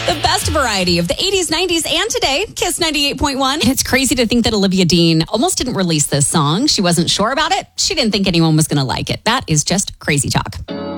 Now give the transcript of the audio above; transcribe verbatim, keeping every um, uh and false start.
The best variety of the eighties, nineties, and today. Kiss ninety-eight point one. It's crazy to think that Olivia Dean almost didn't release this song. She wasn't sure about it. She didn't think anyone was going to like it. That is just crazy talk.